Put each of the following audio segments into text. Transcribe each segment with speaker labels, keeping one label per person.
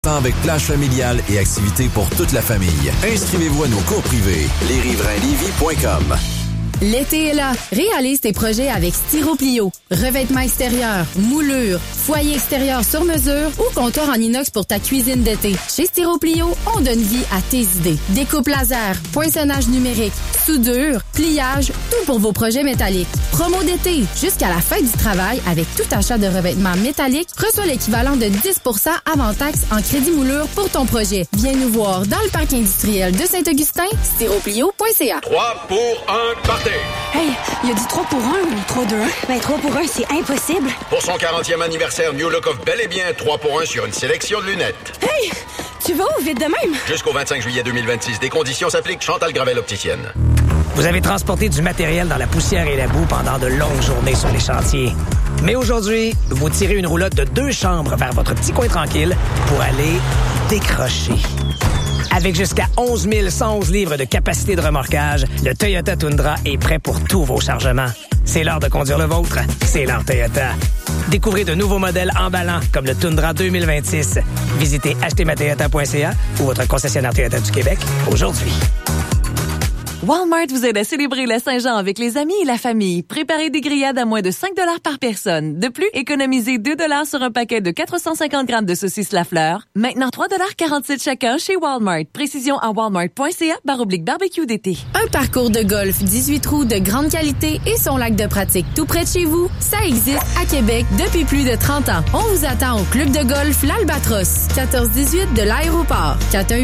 Speaker 1: Avec plage familiale et activités pour toute la famille. Inscrivez-vous à nos cours privés. lesriverainlevy.com.
Speaker 2: L'été est là. Réalise tes projets avec Styroplio. Revêtement extérieur, moulure, foyer extérieur sur mesure ou comptoir en inox pour ta cuisine d'été. Chez Styroplio, on donne vie à tes idées. Découpe laser, poinçonnage numérique, soudure, pliage, tout pour vos projets métalliques. Promo d'été, jusqu'à la fin du travail, avec tout achat de revêtement métallique, reçois l'équivalent de 10% avant taxe en crédit moulure pour ton projet. Viens nous voir dans le parc industriel de Saint-Augustin, styroplio.ca.
Speaker 3: 3 pour 1, partez!
Speaker 4: Hey, il a dit 3 pour 1 ou 3-2-1? Ben 3 pour 1, c'est impossible.
Speaker 3: Pour son 40e anniversaire, New Look offre bel et bien 3 pour 1 sur une sélection de lunettes.
Speaker 4: Hey, tu vas où vite de même?
Speaker 3: Jusqu'au 25 juillet 2026, des conditions s'appliquent. Chantal Gravel, opticienne.
Speaker 5: Vous avez transporté du matériel dans la poussière et la boue pendant de longues journées sur les chantiers. Mais aujourd'hui, vous tirez une roulotte de 2 chambres vers votre petit coin tranquille pour aller décrocher. Avec jusqu'à 11 111 livres de capacité de remorquage, le Toyota Tundra est prêt pour tous vos chargements. C'est l'heure de conduire le vôtre. C'est l'heure Toyota. Découvrez de nouveaux modèles emballants comme le Tundra 2026. Visitez achetezmatoyota.ca ou votre concessionnaire Toyota du Québec aujourd'hui.
Speaker 6: Walmart vous aide à célébrer la Saint-Jean avec les amis et la famille. Préparez des grillades à moins de 5 $ par personne. De plus, économisez 2 $ sur un paquet de 450 grammes de saucisses Lafleur. Maintenant 3,47 $ chacun chez Walmart. Précision à walmart.ca/barbecue d'été.
Speaker 2: Un parcours de golf 18 trous de grande qualité et son lac de pratique tout près de chez vous, ça existe à Québec depuis plus de 30 ans. On vous attend au club de golf L'Albatros, 1418 de l'aéroport.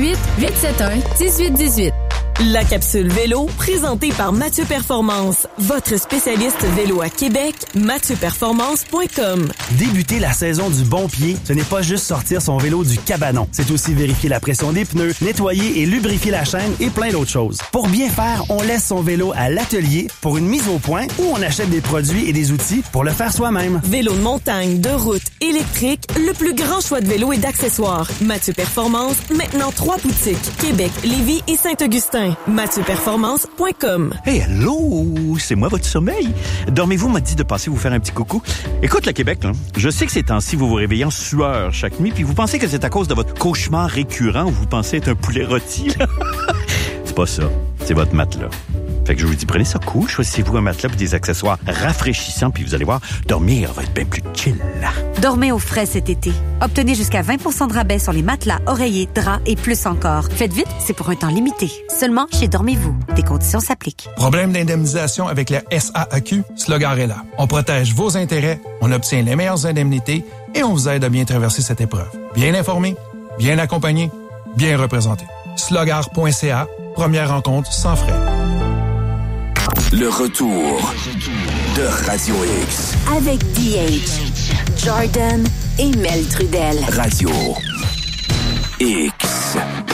Speaker 2: 418-871-1818.
Speaker 7: La capsule vélo, présentée par Mathieu Performance, votre spécialiste vélo à Québec, MathieuPerformance.com.
Speaker 8: Débuter la saison du bon pied, ce n'est pas juste sortir son vélo du cabanon. C'est aussi vérifier la pression des pneus, nettoyer et lubrifier la chaîne et plein d'autres choses. Pour bien faire, on laisse son vélo à l'atelier pour une mise au point ou on achète des produits et des outils pour le faire soi-même.
Speaker 7: Vélo de montagne, de route, électrique, le plus grand choix de vélos et d'accessoires. Mathieu Performance, maintenant 3 boutiques, Québec, Lévis et Saint-Augustin. MathieuPerformance.com.
Speaker 9: Hey, allô, c'est moi votre sommeil. Dormez-vous m'a dit de passer vous faire un petit coucou. Écoute le Québec, là, je sais que ces temps-ci, vous vous réveillez en sueur chaque nuit, puis vous pensez que c'est à cause de votre cauchemar récurrent où vous pensez être un poulet rôti. C'est pas ça, c'est votre matelas. Fait que je vous dis, prenez ça cool, choisissez-vous un matelas et des accessoires rafraîchissants, puis vous allez voir, dormir va être bien plus chill.
Speaker 10: Dormez au frais cet été. Obtenez jusqu'à 20% de rabais sur les matelas, oreillers, draps et plus encore. Faites vite, c'est pour un temps limité. Seulement chez Dormez-vous. Des conditions s'appliquent.
Speaker 11: Problème d'indemnisation avec la SAAQ? Slogar est là. On protège vos intérêts, on obtient les meilleures indemnités et on vous aide à bien traverser cette épreuve. Bien informé, bien accompagné, bien représenté. Slogar.ca, première rencontre sans frais.
Speaker 1: Le retour de Radio X.
Speaker 10: Avec DH, Jordan et Mel Trudel.
Speaker 1: Radio X.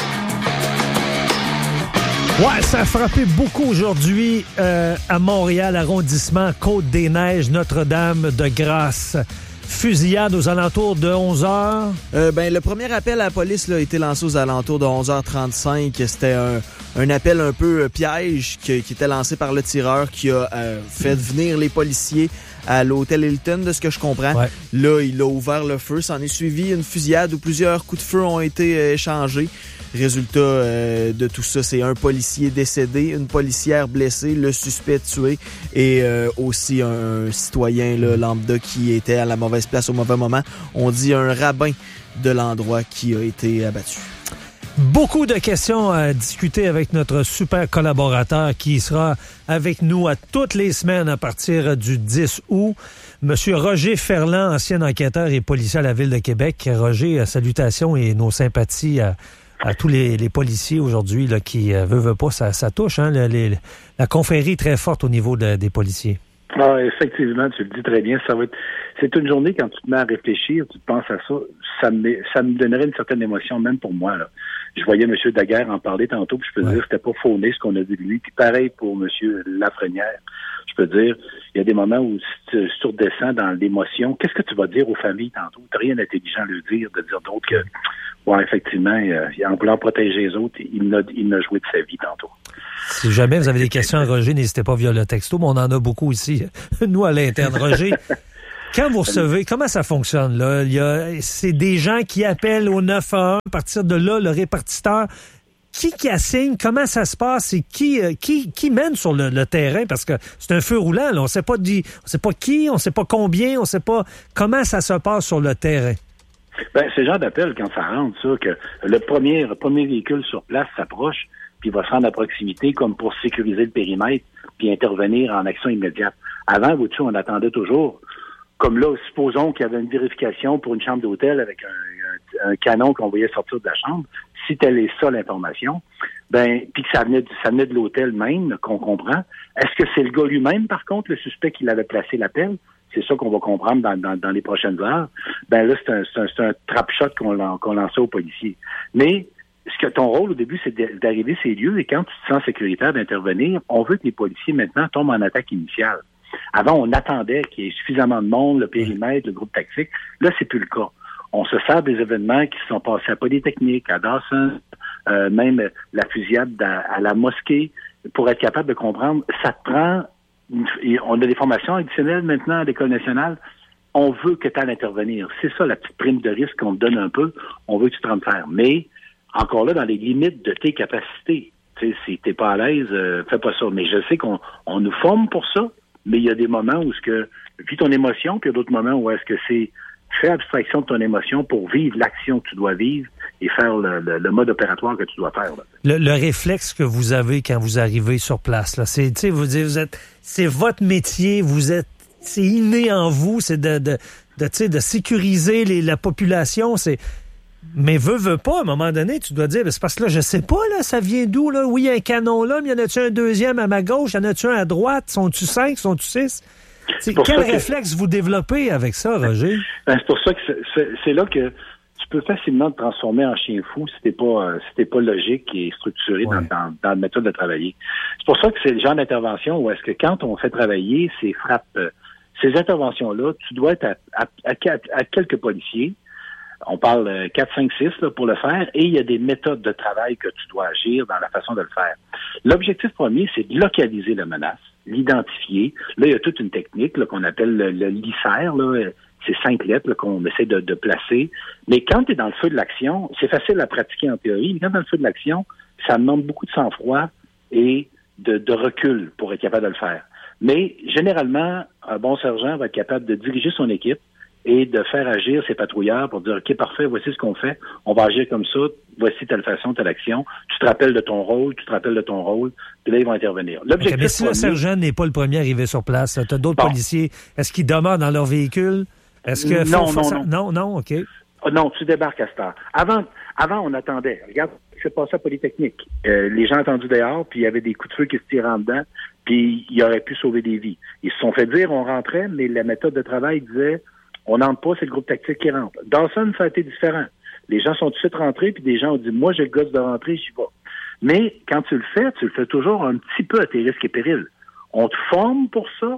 Speaker 12: Ouais, ça a frappé beaucoup aujourd'hui à Montréal, arrondissement Côte-des-Neiges, Notre-Dame-de-Grâce. Fusillade aux alentours de 11h.
Speaker 13: Le premier appel à la police là, a été lancé aux alentours de 11h35. C'était un appel un peu piège qui était lancé par le tireur qui a fait venir les policiers à l'hôtel Hilton, de ce que je comprends. Ouais. Là, il a ouvert le feu. S'en est suivi une fusillade où plusieurs coups de feu ont été échangés. Résultat de tout ça, c'est un policier décédé, une policière blessée, le suspect tué et aussi un citoyen là, lambda qui était à la mauvaise place au mauvais moment. On dit un rabbin de l'endroit qui a été abattu.
Speaker 12: Beaucoup de questions à discuter avec notre super collaborateur qui sera avec nous à toutes les semaines à partir du 10 août. Monsieur Roger Ferland, ancien enquêteur et policier à la Ville de Québec. Roger, salutations et nos sympathies à tous les policiers aujourd'hui là, qui veut pas, ça touche. Hein, la confrérie très forte au niveau des policiers.
Speaker 14: Ah, effectivement, tu le dis très bien. C'est une journée quand tu te mets à réfléchir, tu te penses à ça, ça me donnerait une certaine émotion, même pour moi. Là. Je voyais M. Daguerre en parler tantôt, puis je peux dire que c'était pas fauné ce qu'on a dit de lui. Puis pareil pour M. Lafrenière. Je peux dire, il y a des moments où tu redescends dans l'émotion. Qu'est-ce que tu vas dire aux familles tantôt? T'as rien d'intelligent à le dire, de dire d'autre que, ouais, effectivement, en voulant protéger les autres, il n'a joué de sa vie tantôt.
Speaker 12: Si jamais vous avez des questions à Roger, n'hésitez pas via le texto, mais on en a beaucoup ici. Nous, à l'interne. Roger, Quand vous recevez, comment ça fonctionne, là? C'est des gens qui appellent au 911, à partir de là, le répartiteur, qui assigne, comment ça se passe et qui mène sur le terrain? Parce que c'est un feu roulant, là. On sait pas qui, on sait pas combien, on sait pas comment ça se passe sur le terrain.
Speaker 14: Ben, c'est le genre d'appel quand ça rentre, ça, que le premier véhicule sur place s'approche, puis il va se rendre à proximité comme pour sécuriser le périmètre, puis intervenir en action immédiate. Avant, vous savez, on attendait toujours. Comme là, supposons qu'il y avait une vérification pour une chambre d'hôtel avec un canon qu'on voyait sortir de la chambre. Si telle est ça l'information, puis que ça venait de l'hôtel même, qu'on comprend. Est-ce que c'est le gars lui-même, par contre, le suspect qui l'avait placé l'appel? C'est ça qu'on va comprendre dans les prochaines heures. Ben là, c'est un trap shot qu'on lançait aux policiers. Mais ce que ton rôle au début, c'est d'arriver ces lieux, et quand tu te sens sécuritaire d'intervenir, on veut que les policiers maintenant tombent en attaque initiale. Avant, on attendait qu'il y ait suffisamment de monde, le périmètre, le groupe tactique. Là, c'est plus le cas. On se sert des événements qui se sont passés à Polytechnique, à Dawson, même la fusillade à la mosquée, pour être capable de comprendre. Ça te prend... On a des formations additionnelles maintenant à l'École nationale. On veut que tu ailles intervenir. C'est ça, la petite prime de risque qu'on te donne un peu. On veut que tu te rendes faire. Mais, encore là, dans les limites de tes capacités. Tu sais, si t'es pas à l'aise, fais pas ça. Mais je sais qu'on nous forme pour ça. Mais il y a des moments où vis ton émotion, puis il y a d'autres moments où est-ce que c'est fais abstraction de ton émotion pour vivre l'action que tu dois vivre et faire le mode opératoire que tu dois faire. Là.
Speaker 12: Le réflexe que vous avez quand vous arrivez sur place, là, c'est, c'est votre métier, c'est inné en vous, c'est de sécuriser la population, mais veut pas, à un moment donné, tu dois dire, c'est parce que là, je sais pas, là, ça vient d'où, là? Oui, il y a un canon là, mais y en a-tu un deuxième à ma gauche? Y en a-tu un à droite? Sont-tu 5? Sont-tu 6? Quel réflexe vous développez avec ça, Roger?
Speaker 14: C'est pour ça que c'est là que tu peux facilement te transformer en chien fou si t'es pas logique et structuré dans la méthode de travailler. C'est pour ça que c'est le genre d'intervention où est-ce que quand on fait travailler ces interventions-là, tu dois être à quelques policiers. On parle 4, 5, 6 là, pour le faire, et il y a des méthodes de travail que tu dois agir dans la façon de le faire. L'objectif premier, c'est de localiser la menace, l'identifier. Là, il y a toute une technique là, qu'on appelle le LICER, là. C'est 5 lettres là, qu'on essaie de placer. Mais quand tu es dans le feu de l'action, c'est facile à pratiquer en théorie, mais quand dans le feu de l'action, ça demande beaucoup de sang-froid et de recul pour être capable de le faire. Mais généralement, un bon sergent va être capable de diriger son équipe et de faire agir ses patrouilleurs pour dire, OK, parfait, voici ce qu'on fait, on va agir comme ça, voici telle façon, telle action, tu te rappelles de ton rôle, puis là, ils vont intervenir. L'objectif
Speaker 12: mais si le sergent n'est pas le premier arrivé sur place, tu as d'autres policiers, est-ce qu'ils demeurent dans leur véhicule? Est-ce que non, OK.
Speaker 14: Non, tu débarques à cette heure. Avant, on attendait. Regarde ce qui s'est passé à Polytechnique. Les gens attendus dehors, puis il y avait des coups de feu qui se tiraient en dedans, puis il aurait pu sauver des vies. Ils se sont fait dire, on rentrait, mais la méthode de travail disait, on n'entre pas, c'est le groupe tactique qui rentre. Dawson, ça a été différent. Les gens sont tout de suite rentrés, puis des gens ont dit, moi, j'ai le gosse de rentrer, j'y vais. Mais quand tu le fais toujours un petit peu à tes risques et périls. On te forme pour ça.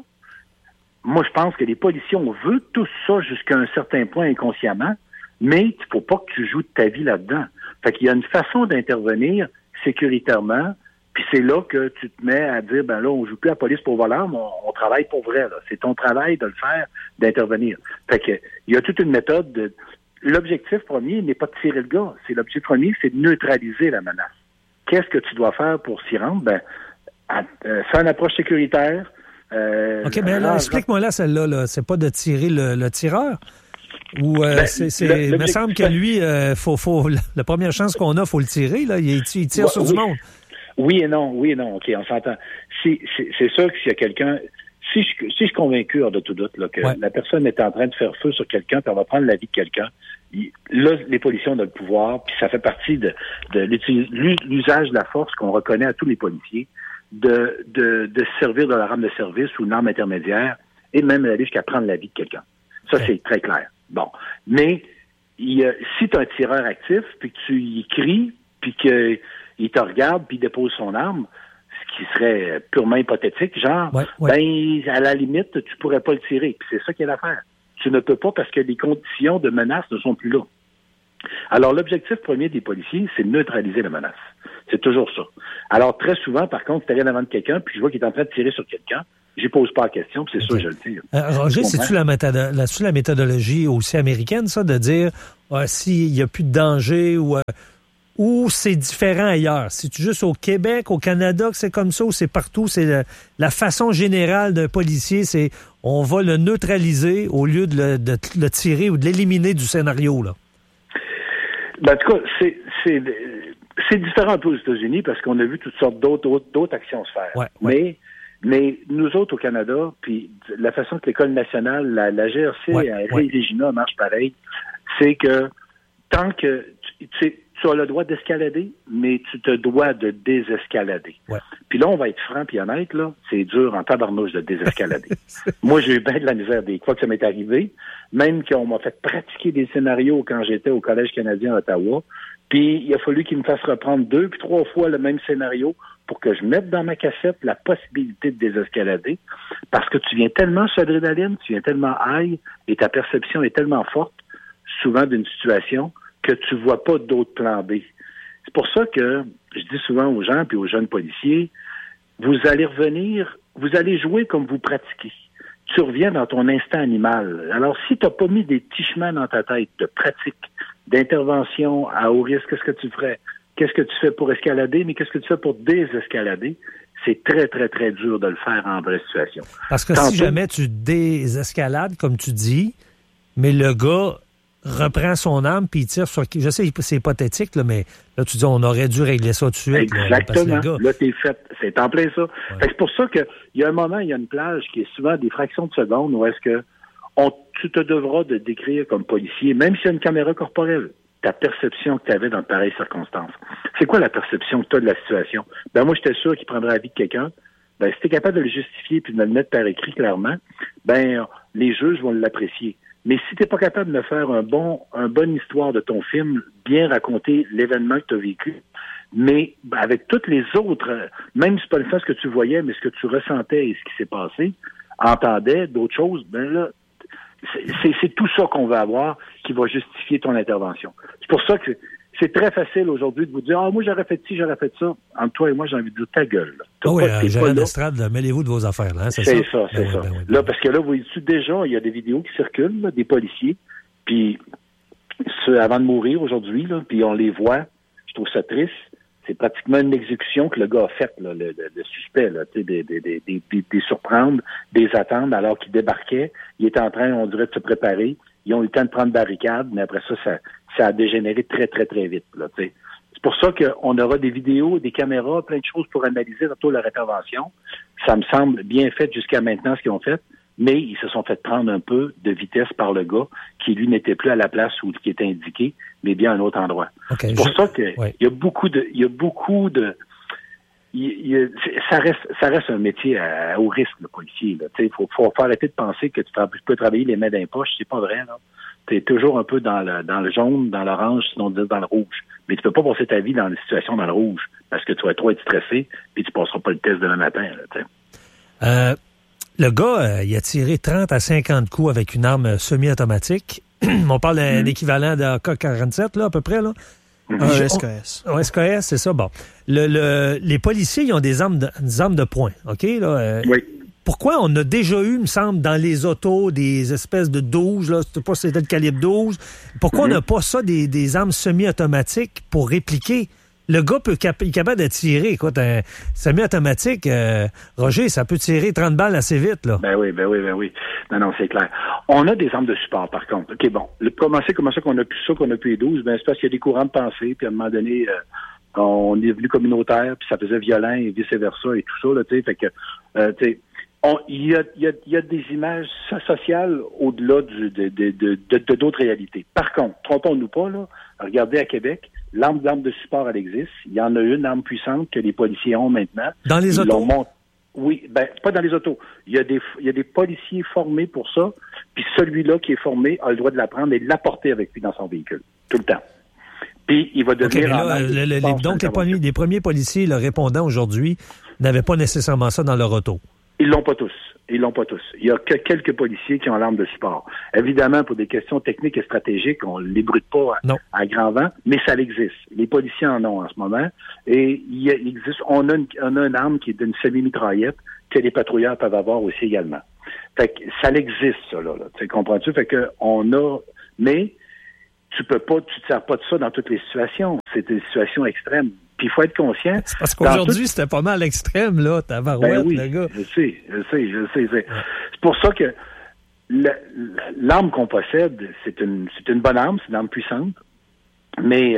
Speaker 14: Moi, je pense que les policiers, on veut tout ça jusqu'à un certain point inconsciemment, mais il ne faut pas que tu joues de ta vie là-dedans. Fait qu'il y a une façon d'intervenir sécuritairement, puis c'est là que tu te mets à dire, ben là, on joue plus à la police pour voleur, mais on travaille pour vrai. Là. C'est ton travail de le faire, d'intervenir. Fait que il y a toute une méthode. L'objectif premier n'est pas de tirer le gars. L'objectif premier, c'est de neutraliser la menace. Qu'est-ce que tu dois faire pour s'y rendre? Ben, faire une approche sécuritaire.
Speaker 12: OK, mais là, explique-moi là, celle-là. Là. C'est pas de tirer le tireur? Ou il me semble que lui, faut la première chance qu'on a, faut le tirer. Là. Il tire sur du monde.
Speaker 14: Oui et non. OK, on s'entend. C'est sûr que s'il y a quelqu'un... Si je suis convaincu, hors de tout doute, là, que la personne est en train de faire feu sur quelqu'un, puis on va prendre la vie de quelqu'un, là, les policiers ont le pouvoir, puis ça fait partie de l'usage de la force qu'on reconnaît à tous les policiers, de servir de leur arme de service ou une arme intermédiaire, et même aller jusqu'à prendre la vie de quelqu'un. Ça, c'est très clair. Bon. Mais si tu as un tireur actif, puis que tu y cries, puis qu'il te regarde, puis il dépose son arme, ce qui serait purement hypothétique, genre, ben, à la limite, tu pourrais pas le tirer. Puis c'est ça qui est l'affaire. Tu ne peux pas parce que les conditions de menace ne sont plus là. Alors, l'objectif premier des policiers, c'est de neutraliser la menace. C'est toujours ça. Alors, très souvent, par contre, si tu arrives devant quelqu'un, puis je vois qu'il est en train de tirer sur quelqu'un, j'y pose pas la question, puis c'est sûr que je le tire.
Speaker 12: Roger, c'est-tu la méthodologie aussi américaine, ça, de dire s'il n'y a plus de danger ou c'est différent ailleurs? C'est-tu juste au Québec, au Canada que c'est comme ça, ou c'est partout? C'est la façon générale d'un policier, c'est on va le neutraliser au lieu de le tirer ou de l'éliminer du scénario, là?
Speaker 14: Ben, en tout cas, c'est différent un peu aux États-Unis parce qu'on a vu toutes sortes d'autres actions se faire. Ouais. Mais nous autres au Canada, puis la façon que l'École nationale, la GRC et Regina marche pareil, c'est que tant que tu as le droit d'escalader, mais tu te dois de désescalader. Ouais. Puis là, on va être franc et honnête, là, c'est dur en tabarnouche de désescalader. Moi, j'ai eu bien de la misère des fois que ça m'est arrivé, même qu'on m'a fait pratiquer des scénarios quand j'étais au Collège canadien à Ottawa, puis il a fallu qu'il me fasse reprendre 2 puis 3 fois le même scénario pour que je mette dans ma cassette la possibilité de désescalader, parce que tu viens tellement sur l'adrénaline, tu viens tellement high, et ta perception est tellement forte, souvent d'une situation, que tu vois pas d'autres plans B. C'est pour ça que je dis souvent aux gens puis aux jeunes policiers, vous allez revenir, vous allez jouer comme vous pratiquez. Tu reviens dans ton instinct animal. Alors, si tu n'as pas mis des petits chemins dans ta tête de pratique, d'intervention à haut risque, qu'est-ce que tu ferais? Qu'est-ce que tu fais pour escalader, mais qu'est-ce que tu fais pour désescalader? C'est très, très, très dur de le faire en vraie situation.
Speaker 12: Parce que si jamais tu désescalades, comme tu dis, mais le gars reprend son arme puis il tire sur... Je sais, c'est hypothétique, là, mais là, tu dis, on aurait dû régler ça tout de suite.
Speaker 14: Exactement. Là, t'es fait. C'est en plein ça. Ouais. C'est pour ça qu'il y a un moment, il y a une plage qui est souvent des fractions de secondes où est-ce que tu te devras de décrire comme policier, même s'il y a une caméra corporelle, ta perception que tu avais dans de pareilles circonstances. C'est quoi la perception que tu as de la situation? Ben moi, j'étais sûr qu'il prendrait la vie de quelqu'un. Ben, si tu es capable de le justifier puis de me le mettre par écrit clairement, ben les juges vont l'apprécier. Mais si tu n'es pas capable de me faire une bonne histoire de ton film, bien raconter l'événement que tu as vécu, mais avec toutes les autres, même si c'est pas le fait ce que tu voyais, mais ce que tu ressentais et ce qui s'est passé, entendais d'autres choses, ben là, c'est tout ça qu'on va avoir qui va justifier ton intervention. C'est pour ça que c'est très facile aujourd'hui de vous dire « Ah, moi, j'aurais fait ci, j'aurais fait ça. » Entre toi et moi, j'ai envie de dire « Ta gueule. »
Speaker 12: Oui, gérant d'estrade, mêlez-vous de vos affaires. Là, hein, c'est ça.
Speaker 14: C'est ça. Là, parce que là, vous voyez déjà, il y a des vidéos qui circulent, là, des policiers, puis avant de mourir aujourd'hui, là, puis on les voit. Je trouve ça triste. C'est pratiquement une exécution que le gars a faite, là, le suspect, là, des surprendre, des attendre alors qu'il débarquait. Il était en train, on dirait, de se préparer. Ils ont eu le temps de prendre barricade, mais après ça a dégénéré très, très, très vite. Là, c'est pour ça qu'on aura des vidéos, des caméras, plein de choses pour analyser dans toute leur intervention. Ça me semble bien fait jusqu'à maintenant ce qu'ils ont fait, mais ils se sont fait prendre un peu de vitesse par le gars qui, lui, n'était plus à la place où qui était indiqué, mais bien à un autre endroit. Okay, c'est pour ça que il y a beaucoup de ça reste un métier à haut risque, le policier. Il faut arrêter de penser que tu peux travailler les mains dans les poches. C'est pas vrai, là. Tu es toujours un peu dans le jaune, dans l'orange, sinon dans le rouge. Mais tu peux pas passer ta vie dans des situations dans le rouge parce que tu vas trop être stressé puis tu passeras pas le test demain matin. Là,
Speaker 12: le gars, il a tiré 30 à 50 coups avec une arme semi-automatique. On parle d'un équivalent d'AK-47, là, à peu près, là.
Speaker 13: SKS.
Speaker 12: SKS, c'est ça. Bon. Les policiers, ils ont des armes de poing, OK? Là,
Speaker 14: oui.
Speaker 12: Pourquoi on a déjà eu, me semble, dans les autos, des espèces de 12, là, je sais pas si c'était le calibre 12. Pourquoi on n'a pas ça, des armes semi-automatiques pour répliquer? Le gars est capable de tirer. Écoute, un semi-automatique, Roger, ça peut tirer 30 balles assez vite, là. Ben oui.
Speaker 14: Non, c'est clair. On a des armes de support, par contre. OK, bon. Comment ça qu'on a plus ça, qu'on a plus les 12? Ben, c'est parce qu'il y a des courants de pensée, puis à un moment donné, on est devenu communautaire, puis ça faisait violent et vice-versa et tout ça, là, tu sais. Fait que, tu sais, il y a des images sociales au-delà de d'autres réalités. Par contre, trompons-nous pas, là. Regardez à Québec, l'arme de support, elle existe. Il y en a une arme puissante que les policiers ont maintenant.
Speaker 12: Dans les autos?
Speaker 14: Oui, ben pas dans les autos. Il y a des policiers formés pour ça, puis celui-là qui est formé a le droit de la prendre et de l'apporter avec lui dans son véhicule, tout le temps. Puis il va devenir...
Speaker 12: Donc les premiers policiers le répondant aujourd'hui n'avaient pas nécessairement ça dans leur auto.
Speaker 14: Ils l'ont pas tous. Ils l'ont pas tous. Il y a que quelques policiers qui ont l'arme de support. Évidemment, pour des questions techniques et stratégiques, on les brûle pas à grand vent, mais ça existe. Les policiers en ont en ce moment. Et il existe. On a une arme qui est d'une semi-mitraillette que les patrouilleurs peuvent avoir aussi également. Fait que ça existe, ça, là. Tu comprends-tu? Fait que mais tu te sers pas de ça dans toutes les situations. C'est une situation extrême. Puis il faut être conscient.
Speaker 12: C'est parce qu'aujourd'hui, c'était pas mal extrême, là, ta barouette,
Speaker 14: oui,
Speaker 12: le gars.
Speaker 14: Je sais. C'est pour ça que l'arme qu'on possède, c'est une bonne arme, c'est une arme puissante, mais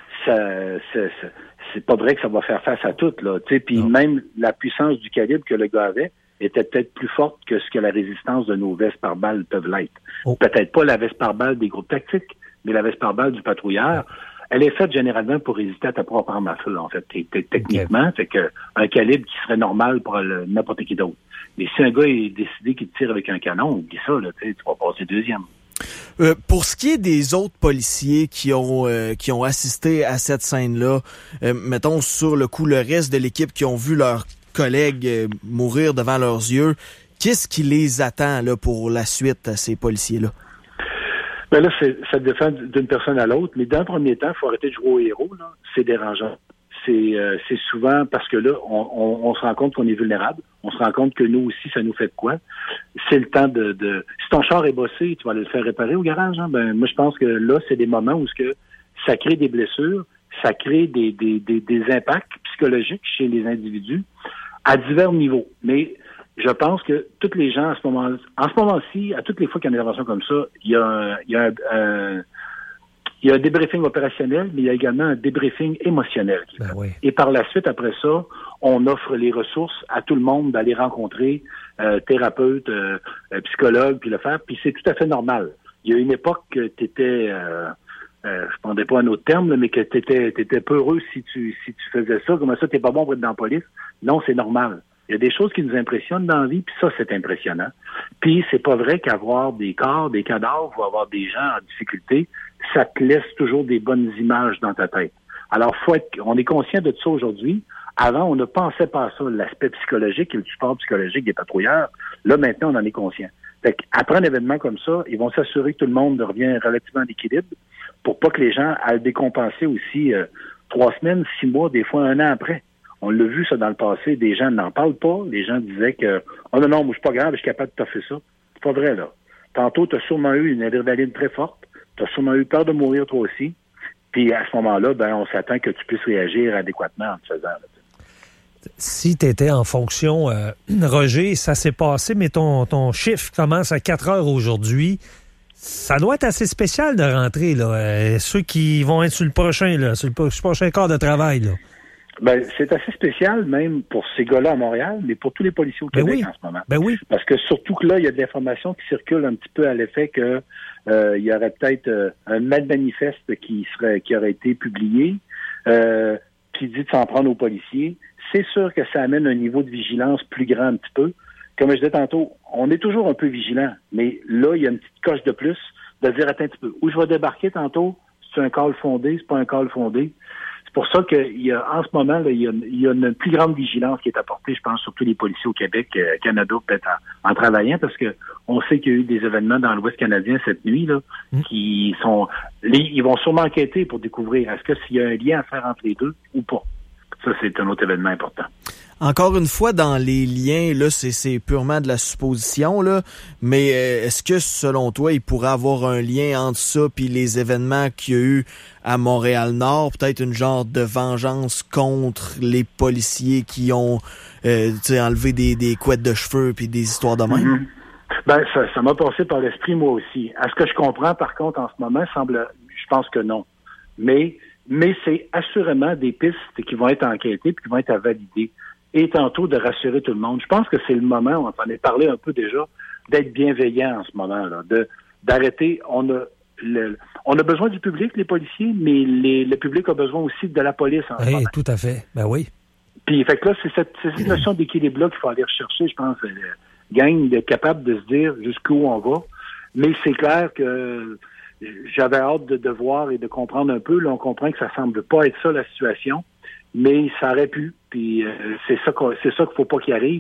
Speaker 14: c'est pas vrai que ça va faire face à tout, là. Puis même la puissance du calibre que le gars avait était peut-être plus forte que ce que la résistance de nos vestes par balles peuvent l'être. Peut-être pas la veste par balle des groupes tactiques, mais la veste par balle du patrouilleur. Elle est faite généralement pour résister à ta propre arme à feu, en fait, techniquement. Fait que un calibre qui serait normal pour n'importe qui d'autre. Mais si un gars est décidé qu'il tire avec un canon, oublie ça, là, tu vas passer deuxième.
Speaker 13: Pour ce qui est des autres policiers qui ont assisté à cette scène-là, mettons sur le coup, le reste de l'équipe qui ont vu leurs collègues mourir devant leurs yeux, qu'est-ce qui les attend là pour la suite à ces policiers-là?
Speaker 14: Ben là, ça dépend d'une personne à l'autre, mais dans le premier temps, il faut arrêter de jouer au héros, là. C'est dérangeant. C'est souvent parce que là, on se rend compte qu'on est vulnérable. On se rend compte que nous aussi, ça nous fait de quoi. C'est le temps de si ton char est bossé, tu vas aller le faire réparer au garage, hein? Ben, moi, je pense que là, c'est des moments où ça crée des blessures, ça crée des impacts psychologiques chez les individus à divers niveaux. Mais je pense que toutes les gens, en ce moment-ci, à toutes les fois qu'il y a une intervention comme ça, il y a un débriefing opérationnel, mais il y a également un débriefing émotionnel.
Speaker 12: Oui.
Speaker 14: Et par la suite, après ça, on offre les ressources à tout le monde d'aller rencontrer thérapeute, psychologue, puis le faire. Puis c'est tout à fait normal. Il y a une époque que tu étais, je ne prendrais pas un autre terme, là, mais que tu étais peureux si tu faisais ça. Comment ça, t'es pas bon pour être dans la police? Non, c'est normal. Il y a des choses qui nous impressionnent dans la vie, puis ça, c'est impressionnant. Puis c'est pas vrai qu'avoir des corps, des cadavres ou avoir des gens en difficulté, ça te laisse toujours des bonnes images dans ta tête. Alors, on est conscient de ça aujourd'hui. Avant, on ne pensait pas à ça, l'aspect psychologique et le support psychologique des patrouilleurs. Là, maintenant, on en est conscient. Fait qu'après un événement comme ça, ils vont s'assurer que tout le monde revient relativement en équilibre pour pas que les gens aillent décompenser aussi 3 semaines, 6 mois, des fois 1 an après. On l'a vu, ça, dans le passé. Des gens n'en parlent pas. Les gens disaient que « Oh non, moi, je suis pas grave, je suis capable de toffer ça. » C'est pas vrai, là. Tantôt, tu as sûrement eu une adrénaline très forte. Tu as sûrement eu peur de mourir, toi aussi. Puis, à ce moment-là, on s'attend que tu puisses réagir adéquatement en te faisant. Là.
Speaker 12: Si tu étais en fonction, Roger, ça s'est passé, mais ton chiffre commence à 4 heures aujourd'hui. Ça doit être assez spécial de rentrer, là. Ceux qui vont être sur le prochain quart de travail, là.
Speaker 14: Ben, c'est assez spécial, même pour ces gars-là à Montréal, mais pour tous les policiers au Québec en ce moment.
Speaker 12: Ben oui.
Speaker 14: Parce que surtout que là, il y a de l'information qui circule un petit peu à l'effet que il y aurait peut-être un manifeste qui aurait été publié, qui dit de s'en prendre aux policiers. C'est sûr que ça amène un niveau de vigilance plus grand un petit peu. Comme je disais tantôt, on est toujours un peu vigilant, mais là, il y a une petite coche de plus de dire, attends un petit peu, où je vais débarquer tantôt? C'est un call fondé, c'est pas un call fondé. C'est pour ça qu'il y a, en ce moment, là, il y a une plus grande vigilance qui est apportée, je pense, surtout les policiers au Québec, Canada, peut-être en travaillant, parce que on sait qu'il y a eu des événements dans l'Ouest canadien cette nuit, là, qui sont, ils vont sûrement enquêter pour découvrir est-ce que s'il y a un lien à faire entre les deux ou pas. Ça, c'est un autre événement important.
Speaker 13: Encore une fois, dans les liens, là, c'est purement de la supposition, là. Mais est-ce que, selon toi, il pourrait avoir un lien entre ça puis les événements qu'il y a eu à Montréal-Nord, peut-être une genre de vengeance contre les policiers qui ont enlevé des couettes de cheveux puis des histoires de même?
Speaker 14: Mm-hmm. Ben, ça m'a passé par l'esprit, moi aussi. À ce que je comprends, par contre, en ce moment, je pense que non. Mais c'est assurément des pistes qui vont être enquêtées puis qui vont être à valider. Et tantôt de rassurer tout le monde. Je pense que c'est le moment, on en a parlé un peu déjà, d'être bienveillant en ce moment-là, d'arrêter. On a besoin du public, les policiers, mais le public a besoin aussi de la police en ce moment.
Speaker 12: Tout à fait. Ben oui.
Speaker 14: Puis, fait que là, c'est cette notion d'équilibre-là qu'il faut aller rechercher, je pense, gang d'être capable de se dire jusqu'où on va. Mais c'est clair que j'avais hâte de voir et de comprendre un peu. Là, on comprend que ça semble pas être ça, la situation. Mais ça aurait pu, puis c'est ça qu'il faut pas qu'il arrive.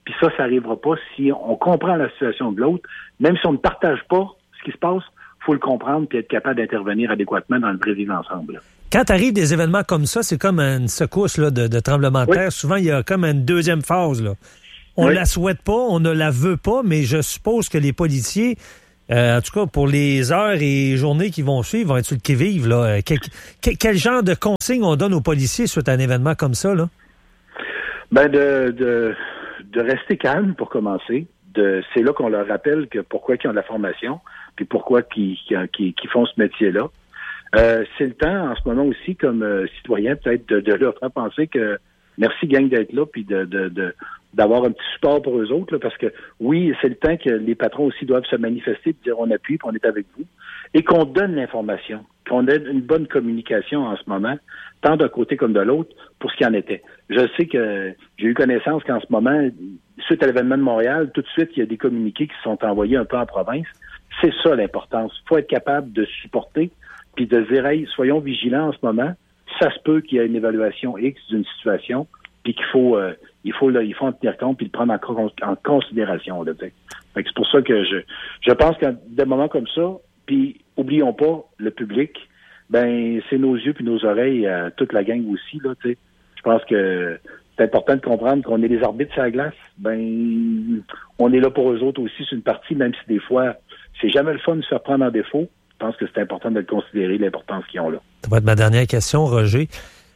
Speaker 14: Puis ça n'arrivera pas si on comprend la situation de l'autre. Même si on ne partage pas ce qui se passe, il faut le comprendre puis être capable d'intervenir adéquatement dans le vrai vivre ensemble.
Speaker 12: Quand arrivent des événements comme ça, c'est comme une secousse là, de tremblement de terre. Souvent, il y a comme une deuxième phase. Là. On la souhaite pas, on ne la veut pas, mais je suppose que les policiers, en tout cas pour les heures et journées qui vont suivre, vont être sur le qui-vive. Là. Quel genre de consignes on donne aux policiers suite à un événement comme ça? Là?
Speaker 14: Ben de rester calme pour commencer. C'est là qu'on leur rappelle que pourquoi ils ont de la formation, puis pourquoi qu'ils font ce métier-là. C'est le temps, en ce moment aussi, comme citoyen, peut-être de leur faire penser que merci, gang, d'être là, puis d'avoir un petit support pour eux autres, là, parce que oui, c'est le temps que les patrons aussi doivent se manifester, puis dire on appuie, puis on est avec vous, et qu'on donne l'information, qu'on ait une bonne communication en ce moment, tant d'un côté comme de l'autre, pour ce qu'il en était. Je sais que j'ai eu connaissance qu'en ce moment, suite à l'événement de Montréal, tout de suite, il y a des communiqués qui sont envoyés un peu en province. C'est ça l'importance. Il faut être capable de supporter, puis de dire, hey, soyons vigilants en ce moment. Ça se peut qu'il y ait une évaluation X d'une situation, puis qu'il faut en tenir compte, puis le prendre en considération. Là, fait que c'est pour ça que je pense qu'à des moments comme ça, puis oublions pas, le public, ben c'est nos yeux puis nos oreilles, toute la gang aussi. Là, t'sais. Je pense que c'est important de comprendre qu'on est les arbitres sur la glace. Ben, on est là pour eux autres aussi sur une partie, même si des fois, c'est jamais le fun de se faire prendre en défaut. Je pense que c'est important de le considérer, l'importance qu'ils ont là.
Speaker 12: Ça va être ma dernière question, Roger.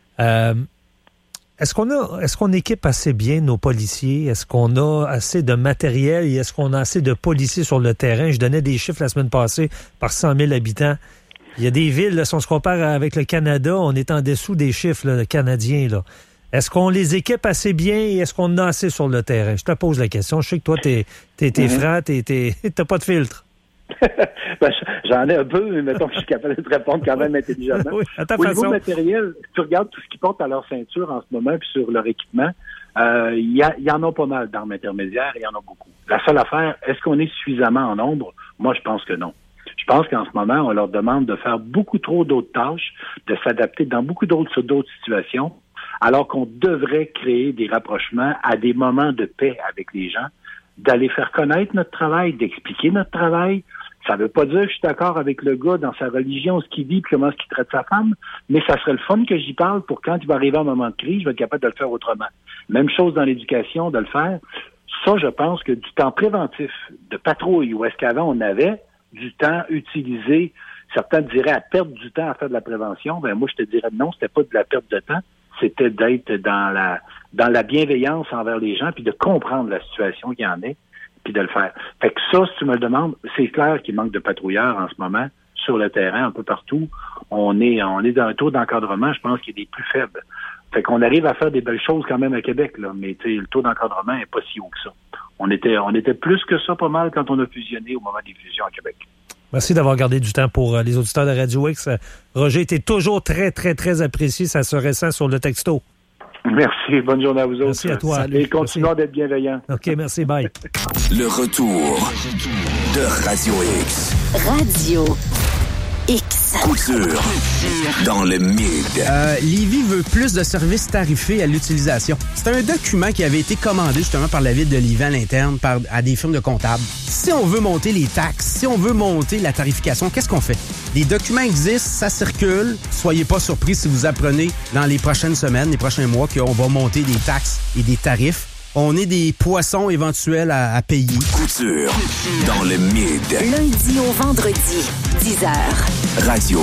Speaker 12: Est-ce qu'on équipe assez bien nos policiers? Est-ce qu'on a assez de matériel et est-ce qu'on a assez de policiers sur le terrain? Je donnais des chiffres la semaine passée par 100 000 habitants. Il y a des villes, là, si on se compare avec le Canada, on est en dessous des chiffres là, canadiens. Là. Est-ce qu'on les équipe assez bien et est-ce qu'on en a assez sur le terrain? Je te pose la question. Je sais que toi, t'es franc, t'as pas de filtre.
Speaker 14: Ben, j'en ai un peu, mais mettons que je suis capable de te répondre quand même intelligemment.
Speaker 12: Oui, à ta
Speaker 14: Au
Speaker 12: façon.
Speaker 14: niveau matériel, si tu regardes tout ce qu'ils portent à leur ceinture en ce moment puis sur leur équipement, il y en a pas mal d'armes intermédiaires et il y en a beaucoup. La seule affaire, est-ce qu'on est suffisamment en nombre? Moi, je pense que non. Je pense qu'en ce moment, on leur demande de faire beaucoup trop d'autres tâches, de s'adapter dans beaucoup d'autres situations, alors qu'on devrait créer des rapprochements à des moments de paix avec les gens, d'aller faire connaître notre travail, d'expliquer notre travail. Ça veut pas dire que je suis d'accord avec le gars dans sa religion, ce qu'il dit, puis comment est-ce qu'il traite sa femme, mais ça serait le fun que j'y parle pour quand il va arriver un moment de crise, je vais être capable de le faire autrement. Même chose dans l'éducation, de le faire. Ça, je pense que du temps préventif de patrouille, où est-ce qu'avant on avait du temps utilisé, certains diraient à perdre du temps à faire de la prévention, ben moi je te dirais non, c'était pas de la perte de temps, c'était d'être dans la bienveillance envers les gens, puis de comprendre la situation qu'il y en est, puis de le faire. Fait que ça, si tu me le demandes, c'est clair qu'il manque de patrouilleurs en ce moment sur le terrain, un peu partout. On est dans un taux d'encadrement, je pense, qui est des plus faibles. Fait qu'on arrive à faire des belles choses quand même à Québec, là, mais le taux d'encadrement n'est pas si haut que ça. On était plus que ça pas mal quand on a fusionné au moment des fusions à Québec.
Speaker 12: Merci d'avoir gardé du temps pour les auditeurs de Radio X. Roger, t'es toujours très, très, très apprécié. Ça se ressent sur le texto.
Speaker 14: Merci. Bonne journée à vous autres.
Speaker 12: Merci à toi.
Speaker 14: Et continuons d'être bienveillants.
Speaker 12: OK, merci. Bye.
Speaker 1: Le retour de Radio X.
Speaker 15: Radio X.
Speaker 1: Couture dans le mid.
Speaker 16: Lévis veut plus de services tarifés à l'utilisation. C'est un document qui avait été commandé justement par la ville de Lévis à l'interne à des firmes de comptables. Si on veut monter les taxes, si on veut monter la tarification, qu'est-ce qu'on fait? Les documents existent, ça circule. Soyez pas surpris si vous apprenez dans les prochaines semaines, les prochains mois qu'on va monter des taxes et des tarifs. On est des poissons éventuels à payer.
Speaker 1: Couture dans le mid.
Speaker 15: Lundi au vendredi, 10h.
Speaker 1: Radio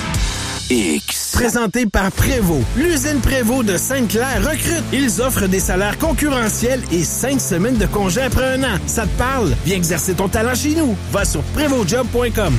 Speaker 1: X.
Speaker 17: Présenté par Prévost. L'usine Prévost de Sainte-Claire recrute. Ils offrent des salaires concurrentiels et 5 semaines de congé après 1 an. Ça te parle? Viens exercer ton talent chez nous. Va sur prévostjob.com.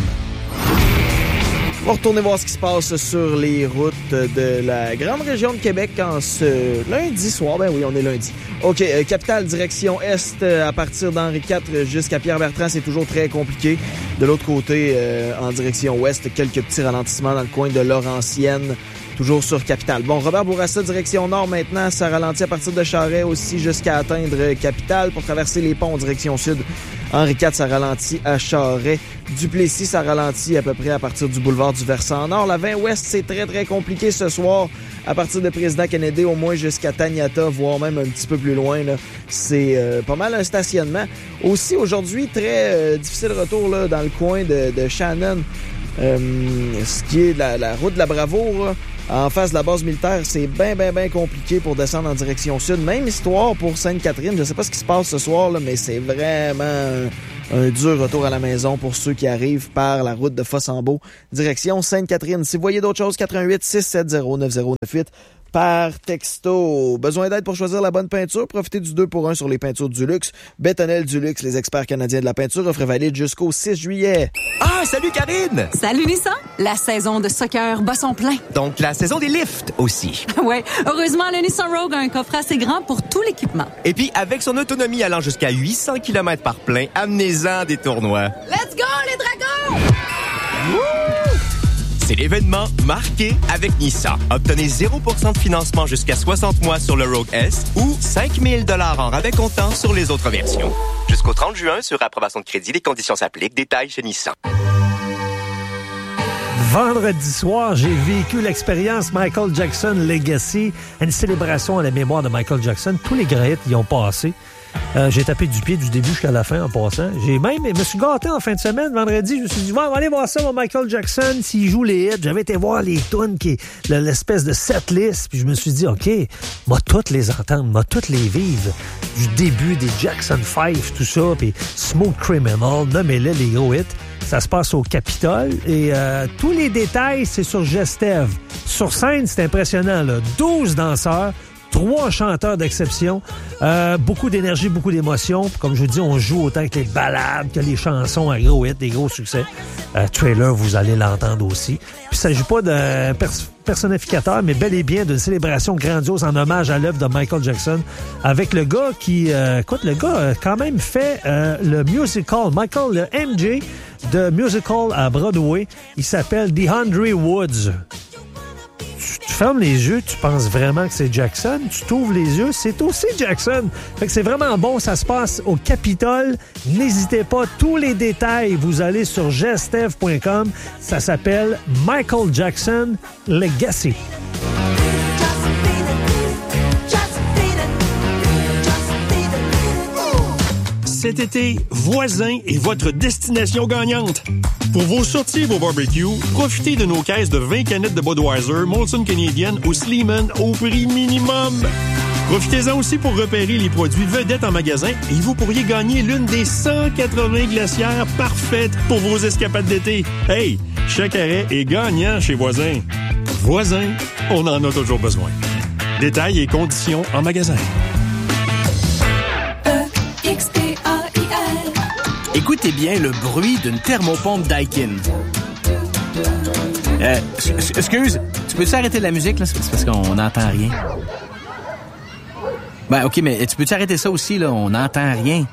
Speaker 13: On va retourner voir ce qui se passe sur les routes de la grande région de Québec en ce lundi soir. Ben oui, on est lundi. OK, capitale, direction Est, à partir d'Henri IV jusqu'à Pierre-Bertrand, c'est toujours très compliqué. De l'autre côté, en direction Ouest, quelques petits ralentissements dans le coin de Laurentienne toujours sur Capitale. Bon, Robert Bourassa, direction nord maintenant, ça ralentit à partir de Charest aussi jusqu'à atteindre Capitale. Pour traverser les ponts, direction sud, Henri IV, ça ralentit à Charest. Duplessis, ça ralentit à peu près à partir du boulevard du Versant Nord. La 20 Ouest, c'est très, très compliqué ce soir. À partir de Président Kennedy, au moins jusqu'à Taniata, voire même un petit peu plus loin. Là. C'est pas mal un stationnement. Aussi, aujourd'hui, très difficile retour là, dans le coin de Shannon. Ce qui est la route de la Bravoure, là, en face de la base militaire, c'est bien compliqué pour descendre en direction sud. Même histoire pour Sainte-Catherine. Je sais pas ce qui se passe ce soir, là, mais c'est vraiment un dur retour à la maison pour ceux qui arrivent par la route de Fossambeau, direction Sainte-Catherine. Si vous voyez d'autres choses, 88-670-9098 par texto. Besoin d'aide pour choisir la bonne peinture? Profitez du 2 pour 1 sur les peintures du luxe. Bétonnel du luxe, les experts canadiens de la peinture, offre valide jusqu'au 6 juillet.
Speaker 18: Ah, salut Karine!
Speaker 19: Salut Nissan! La saison de soccer bat son plein.
Speaker 18: Donc la saison des lifts aussi.
Speaker 19: Ouais, heureusement, le Nissan Rogue a un coffre assez grand pour tout l'équipement.
Speaker 18: Et puis, avec son autonomie allant jusqu'à 800 km par plein, amenez-en des tournois.
Speaker 19: Let's go, les dragons!
Speaker 18: Wouh! C'est l'événement marqué avec Nissan. Obtenez 0% de financement jusqu'à 60 mois sur le Rogue S ou 5 000 $ en rabais comptant sur les autres versions. Jusqu'au 30 juin, sur approbation de crédit, les conditions s'appliquent. Détails chez Nissan.
Speaker 12: Vendredi soir, j'ai vécu l'expérience Michael Jackson Legacy, une célébration à la mémoire de Michael Jackson. Tous les greats y ont passé. J'ai tapé du pied du début jusqu'à la fin en passant. Je me suis gâté en fin de semaine, vendredi. Je me suis dit, on va aller voir ça, mon Michael Jackson, s'il joue les hits. J'avais été voir les tunes, l'espèce de setlist. Puis je me suis dit, OK, moi, toutes les entendre, moi, toutes les vivre. Du début des Jackson 5, tout ça, puis Smooth Criminal, nommez-les les gros hits. Ça se passe au Capitole et tous les détails, c'est sur Gestev. Sur scène, c'est impressionnant, là. 12 danseurs, 3 chanteurs d'exception, beaucoup d'énergie, beaucoup d'émotion. Comme je vous dis, on joue autant que les ballades, que les chansons à gros hits, des gros succès. Trailer, vous allez l'entendre aussi. Puis il ne s'agit pas de personnificateur, mais bel et bien d'une célébration grandiose en hommage à l'œuvre de Michael Jackson, avec le gars qui... le gars a quand même fait le musical, le MJ de musical à Broadway. Il s'appelle DeAndre Woods. Tu fermes les yeux, tu penses vraiment que c'est Jackson. Tu t'ouvres les yeux, c'est aussi Jackson. Fait que c'est vraiment bon, ça se passe au Capitole. N'hésitez pas, tous les détails, vous allez sur gestev.com. Ça s'appelle Michael Jackson Legacy.
Speaker 20: Cet été, Voisin est votre destination gagnante. Pour vos sorties et vos barbecues, profitez de nos caisses de 20 canettes de Budweiser, Molson Canadian ou Sleeman au prix minimum. Profitez-en aussi pour repérer les produits vedettes en magasin et vous pourriez gagner l'une des 180 glacières parfaites pour vos escapades d'été. Hey, chaque arrêt est gagnant chez Voisin. Voisin, on en a toujours besoin. Détails et conditions en magasin.
Speaker 21: Écoutez bien le bruit d'une thermopompe Daikin. Excuse, tu peux-tu arrêter la musique, là? C'est parce qu'on n'entend rien. Ben, OK, mais tu peux-tu arrêter ça aussi, là? On n'entend rien.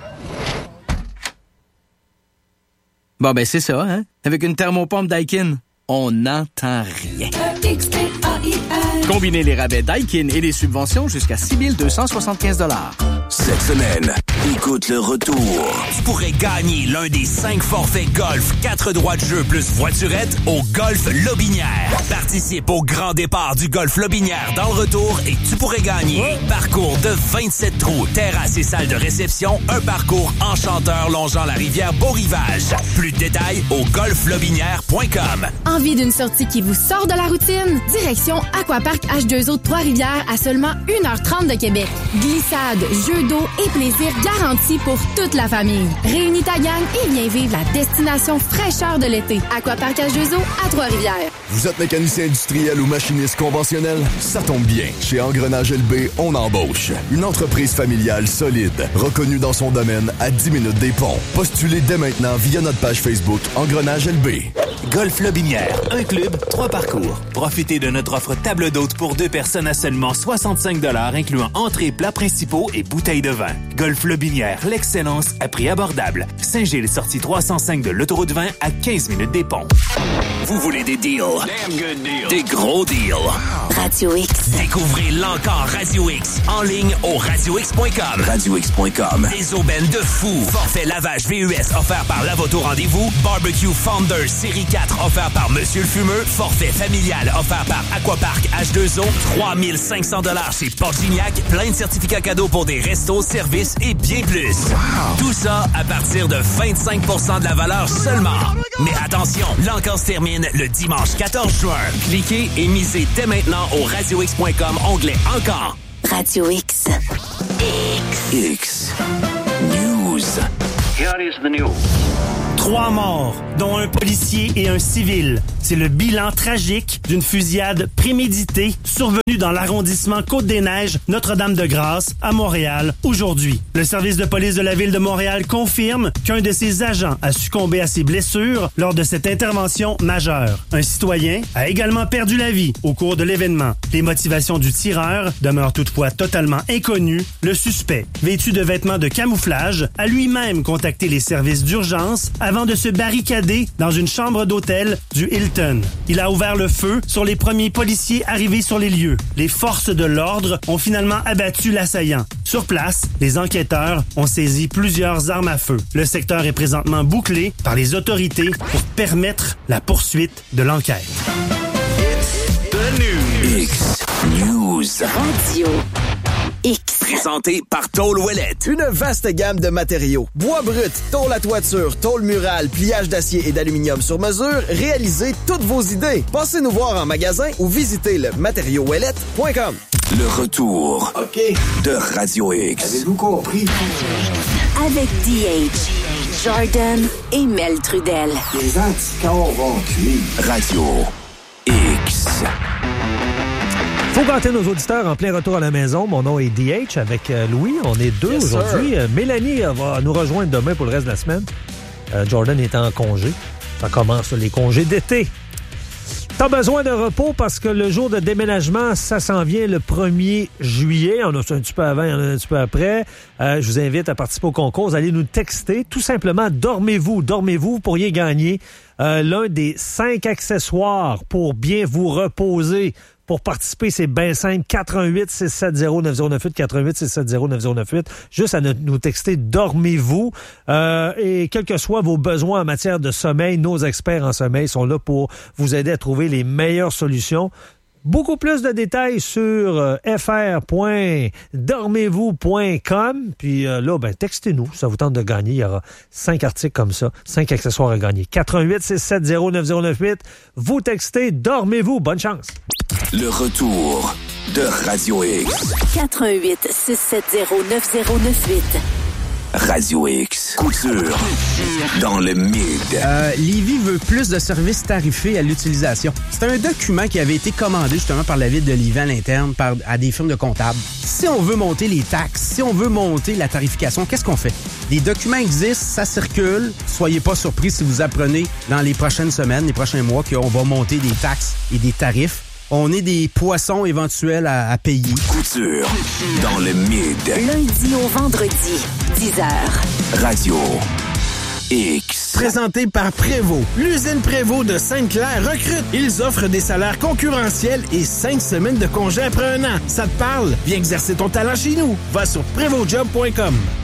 Speaker 21: Bon, ben, c'est ça, hein? Avec une thermopompe Daikin, on n'entend rien. Combinez les rabais Daikin et les subventions jusqu'à 6 275 $.
Speaker 1: Cette semaine, écoute le retour. Tu pourrais gagner l'un des 5 forfaits golf, 4 droits de jeu plus voiturette au Golf Lobinière. Participe au grand départ du Golf Lobinière dans le retour et tu pourrais gagner parcours de 27 trous, terrasse et salle de réception, un parcours enchanteur longeant la rivière Beau-Rivage. Plus de détails au golflobinière.com.
Speaker 2: Envie d'une sortie qui vous sort de la routine? Direction Aquapark H2O de Trois-Rivières à seulement 1h30 de Québec. Glissade, jeux d'eau et plaisir garantis pour toute la famille. Réunis ta gang et viens vivre la destination fraîcheur de l'été. Aquapark H2O à Trois-Rivières.
Speaker 22: Vous êtes mécanicien industriel ou machiniste conventionnel? Ça tombe bien. Chez Engrenage LB, on embauche. Une entreprise familiale solide, reconnue dans son domaine à 10 minutes des ponts. Postulez dès maintenant via notre page Facebook Facebook Engrenage LB.
Speaker 1: Golf Lobinière, un club, 3 parcours. Profitez de notre offre table d'hôte pour 2 personnes à seulement 65 $, incluant entrées, plats principaux et bouteilles de vin. Golf Lobinière, l'excellence à prix abordable. Saint-Gilles, sortie 305 de l'autoroute 20 à 15 minutes des ponts. Vous voulez des deals? Damn good deals. Des gros deals.
Speaker 15: Radio X.
Speaker 1: Découvrez l'encore Radio X en ligne au radiox.com. Radiox.com. Des aubaines de fou. Forfait lavage VUS offert par Lavoto Rendez-vous. Barbecue Founders Série 4 offert par Monsieur le Fumeux. Forfait familial offert par Aquapark H2O. 3 500 $ chez Port-Gignac. Plein de certificats cadeaux pour des restos, services et bien plus. Tout ça à partir de 25 % de la valeur seulement. Mais attention, l'encore se termine le dimanche 14 juin. Cliquez et misez dès maintenant au radiox.com, onglet Encore.
Speaker 15: Radio X.
Speaker 1: X. News.
Speaker 3: Here is the news.
Speaker 8: 3 morts, dont un policier et un civil. C'est le bilan tragique d'une fusillade préméditée survenue dans l'arrondissement Côte-des-Neiges, Notre-Dame-de-Grâce, à Montréal, aujourd'hui. Le service de police de la ville de Montréal confirme qu'un de ses agents a succombé à ses blessures lors de cette intervention majeure. Un citoyen a également perdu la vie au cours de l'événement. Les motivations du tireur demeurent toutefois totalement inconnues. Le suspect, vêtu de vêtements de camouflage, a lui-même contacté les services d'urgence avant de se barricader dans une chambre d'hôtel du Hilton. Il a ouvert le feu sur les premiers policiers arrivés sur les lieux. Les forces de l'ordre ont finalement abattu l'assaillant. Sur place, les enquêteurs ont saisi plusieurs armes à feu. Le secteur est présentement bouclé par les autorités pour permettre la poursuite de l'enquête.
Speaker 1: X News.
Speaker 15: Radio X.
Speaker 1: Présenté par Tôle Ouellette.
Speaker 13: Une vaste gamme de matériaux. Bois brut, tôle à toiture, tôle murale, pliage d'acier et d'aluminium sur mesure. Réalisez toutes vos idées. Passez nous voir en magasin ou visitez le matériauxouellette.com.
Speaker 1: Le retour de Radio X.
Speaker 3: Avez-vous compris?
Speaker 15: Avec DH, Jordan et Mel Trudel.
Speaker 3: Les anticorps vont cuire.
Speaker 1: Radio X.
Speaker 12: Faut gâter nos auditeurs en plein retour à la maison. Mon nom est DH avec Louis. On est 2 aujourd'hui. Mélanie va nous rejoindre demain pour le reste de la semaine. Jordan est en congé. Ça commence les congés d'été. T'as besoin de repos parce que le jour de déménagement, ça s'en vient le 1er juillet. On a un petit peu avant, il y en a un petit peu après. Je vous invite à participer au concours. Vous allez nous texter. Tout simplement, dormez-vous. Dormez-vous. Vous pourriez gagner l'un des 5 accessoires pour bien vous reposer. Pour participer, c'est bien simple. 418-670-9098, 418-670-9098. Juste à nous texter « Dormez-vous ». Et quels que soient vos besoins en matière de sommeil, nos experts en sommeil sont là pour vous aider à trouver les meilleures solutions. Beaucoup plus de détails sur fr.dormez-vous.com. Puis là, textez-nous. Ça vous tente de gagner. Il y aura 5 articles comme ça, 5 accessoires à gagner. 418-670-9098. Vous textez « Dormez-vous ». Bonne chance.
Speaker 1: Le retour de Radio X.
Speaker 15: 418-670-9098.
Speaker 1: Radio X. Couture. Dans le mid.
Speaker 16: Lévis veut plus de services tarifés à l'utilisation. C'est un document qui avait été commandé justement par la ville de Lévis à l'interne à des firmes de comptables. Si on veut monter les taxes, si on veut monter la tarification, qu'est-ce qu'on fait? Les documents existent, ça circule. Soyez pas surpris si vous apprenez dans les prochaines semaines, les prochains mois qu'on va monter des taxes et des tarifs. On est des poissons éventuels à payer.
Speaker 1: Couture. Dans le mid.
Speaker 15: Lundi au vendredi, 10h.
Speaker 1: Radio X.
Speaker 17: Présenté par Prévost. L'usine Prévost de Sainte-Claire recrute. Ils offrent des salaires concurrentiels et 5 semaines de congé après 1 an. Ça te parle? Viens exercer ton talent chez nous. Va sur PrévostJob.com.